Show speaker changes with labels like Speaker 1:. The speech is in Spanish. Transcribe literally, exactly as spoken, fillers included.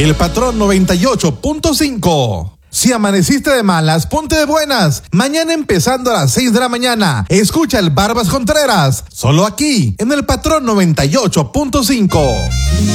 Speaker 1: El Patrón noventa y ocho punto cinco. Si amaneciste de malas, ponte de buenas. Mañana empezando a las seis de la mañana, escucha el Barbas Contreras, solo aquí, en el Patrón noventa y ocho punto cinco.